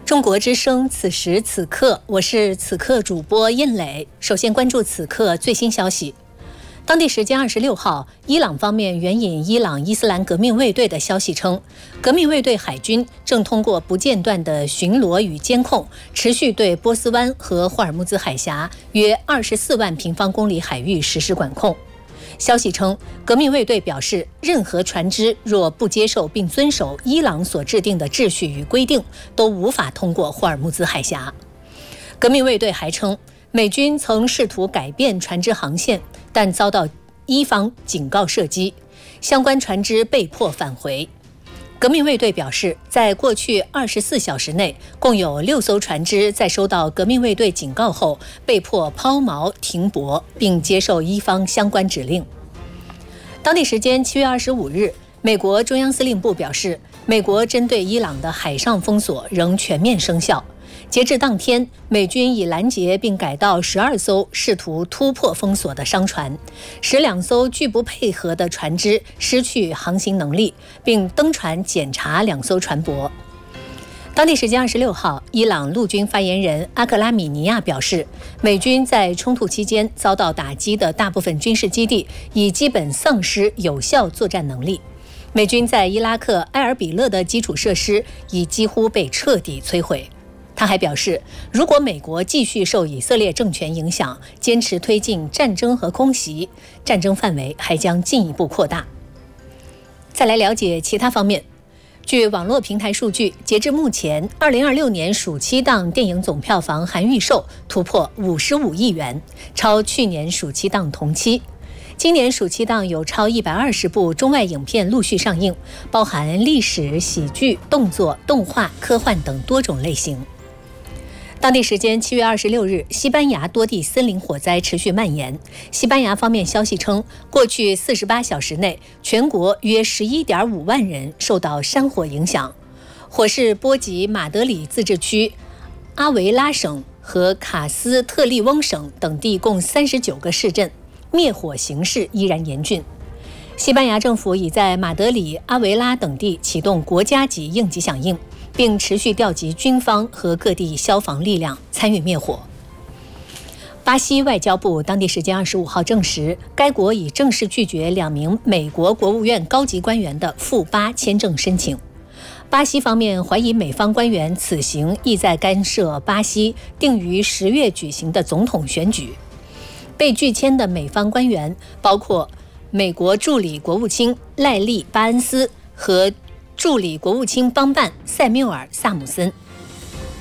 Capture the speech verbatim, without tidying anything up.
中国之声，此时此刻，我是此刻主播印磊。首先关注此刻最新消息。当地时间二十六号，伊朗方面援引伊朗伊斯兰革命卫队的消息称，革命卫队海军正通过不间断的巡逻与监控，持续对波斯湾和霍尔木兹海峡约二十四万平方公里海域实施管控。消息称，革命卫队表示，任何船只若不接受并遵守伊朗所制定的秩序与规定，都无法通过霍尔木兹海峡。革命卫队还称，美军曾试图改变船只航线，但遭到伊方警告射击，相关船只被迫返回。革命卫队表示，在过去二十四小时内，共有六艘船只在收到革命卫队警告后被迫抛锚停泊，并接受伊方相关指令。当地时间七月二十五日，美国中央司令部表示，美国针对伊朗的海上封锁仍全面生效。截至当天，美军已拦截并改道十二艘试图突破封锁的商船，使两艘拒不配合的船只失去航行能力，并登船检查两艘船舶。当地时间二十六号，伊朗陆军发言人阿克拉米尼亚表示，美军在冲突期间遭到打击的大部分军事基地已基本丧失有效作战能力。美军在伊拉克埃尔比勒的基础设施已几乎被彻底摧毁。他还表示，如果美国继续受以色列政权影响，坚持推进战争和空袭，战争范围还将进一步扩大。再来了解其他方面。据网络平台数据，截至目前，二零二六年暑期档电影总票房含预售突破五十五亿元，超去年暑期档同期。今年暑期档有超一百二十部中外影片陆续上映，包含历史、喜剧、动作、动画、科幻等多种类型。当地时间七月二十六日，西班牙多地森林火灾持续蔓延。西班牙方面消息称，过去四十八小时内，全国约十一点五万人受到山火影响。火势波及马德里自治区、阿维拉省和卡斯特利翁省等地共三十九个市镇，灭火形势依然严峻。西班牙政府已在马德里、阿维拉等地启动国家级应急响应，并持续调集军方和各地消防力量参与灭火。巴西外交部当地时间二十五号证实，该国已正式拒绝两名美国国务院高级官员的赴巴签证申请。巴西方面怀疑美方官员此行意在干涉巴西定于十月举行的总统选举。被拒签的美方官员包括美国助理国务卿赖利·巴恩斯和助理国务卿邦办塞缪尔·萨姆森。